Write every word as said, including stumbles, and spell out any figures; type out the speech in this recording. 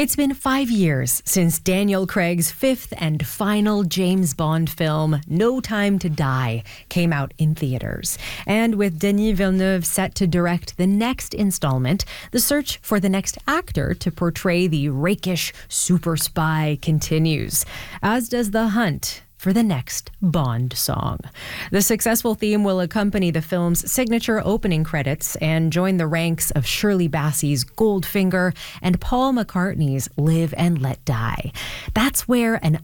It's been five years since Daniel Craig's fifth and final James Bond film, No Time to Die, came out in theaters. And with Denis Villeneuve set to direct the next installment, the search for the next actor to portray the rakish super spy continues, as does the hunt for the next Bond song. The successful theme will accompany the film's signature opening credits and join the ranks of Shirley Bassey's Goldfinger and Paul McCartney's Live and Let Die. That's where an